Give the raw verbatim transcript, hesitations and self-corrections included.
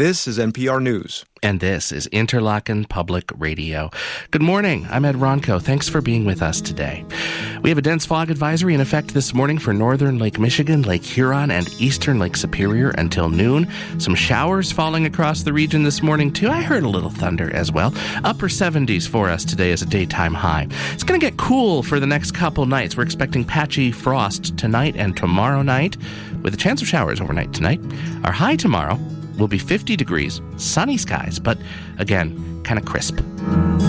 This is N P R News. And this is Interlaken Public Radio. Good morning. I'm Ed Ronco. Thanks for being with us today. We have a dense fog advisory in effect this morning for northern Lake Michigan, Lake Huron, and eastern Lake Superior until noon. Some showers falling across the region this morning, too. I heard a little thunder as well. Upper seventies for us today as a daytime high. It's going to get cool for the next couple nights. We're expecting patchy frost tonight and tomorrow night, with a chance of showers overnight tonight. Our high tomorrow will be fifty degrees, sunny skies, but again, kind of crisp.